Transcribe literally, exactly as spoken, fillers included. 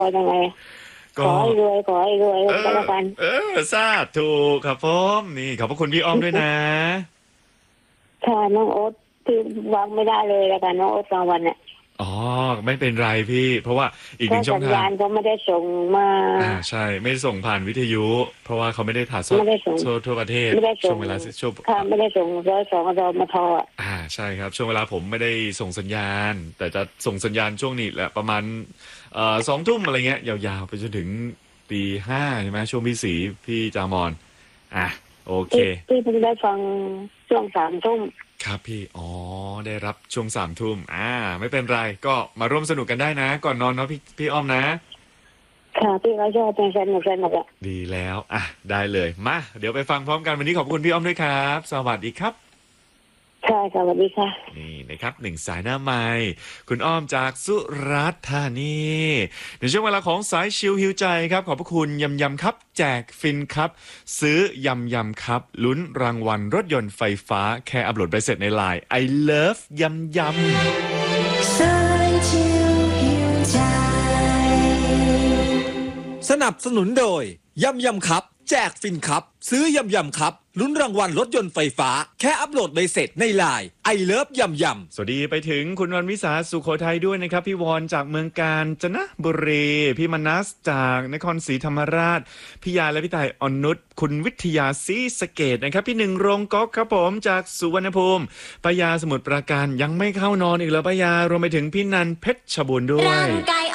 อยังไงขอให้รวยขอให้รวยก็แล้วกันเออทราบถูกครับผมนี่ขอบพระคุณพี่อ้อมด้วยนะค่ะน้องโอ๊ตที่วางไม่ได้เลยแล้วกันน้องโอ๊ตกลางวันเนี่ยอ๋อไม่เป็นไรพี่เพราะว่าอีกหนึ่งช่องทางสัญญาณเขาไม่ได้ส่งมาอ่าใช่ไม่ได้ส่งผ่านวิทยุเพราะว่าเขาไม่ได้ถ่ายทอดทั่วประเทศช่วงเวลาช่วงค่ะไม่ได้ส่งร้อยสองเรามาทออ่าใช่ครับช่วงเวลาผมไม่ได้ส่งสัญญาณแต่จะส่งสัญญาณช่วงนี้แหละประมาณเอ่อสองทุ่มอะไรเงี้ยยาวๆไปจนถึงตีห้าใช่ไหมช่วงพี่สีพี่จามอนอ่ะโอเคพี่เพิ่งได้ฟังช่วงสามทุ่มครับพี่อ๋อได้รับช่วงสามทุ่มอ่าไม่เป็นไรก็มาร่วมสนุกกันได้นะก่อนนอนเนาะพี่พี่อ้อมนะค่ะพี่ก็ชอบเป็นแฟนหมดแฟนหมดอ่ะดีแล้วอ่ะได้เลยมาเดี๋ยวไปฟังพร้อมกันวันนี้ขอบคุณพี่อ้อมด้วยครับสวัสดีครับค่ะสวัสดีค่ะนี่นะครับหนึ่งสายหน้าไมค์คุณอ้อมจากสุราษฎร์ธานีในช่วงเวลาของสายชิลฮิวใจครับขอบพระคุณยำยำครับแจกฟินครับซื้อยำยำครับลุ้นรางวัลรถยนต์ไฟฟ้าแค่อัปโหลดใบเสร็จในไลน์ I love ยำยำสายชิลฮิวใจสนับสนุนโดยยำยำครับแจกฟินครับซื้อยำยำครับลุ้นรางวัลรถยนต์ไฟฟ้าแค่อัปโหลดใบเสร็จในไลน์ไอเลิฟยำยำสวัสดีไปถึงคุณวันวิสาสุโขทัยด้วยนะครับพี่วอนจากเมืองกาญจนบุรีพี่มนัสจากนครศรีธรรมราชพี่ยาและพี่ตายอนุชคุณวิทยาศรีสะเกดนะครับพี่หนึ่งโรงก๊อกครับผมจากสุวรรณภูมิปายาสมุทรปราการยังไม่เข้านอนอีกแล้วปายารวมไปถึงพี่นันเพชรชบูรณ์ด้วย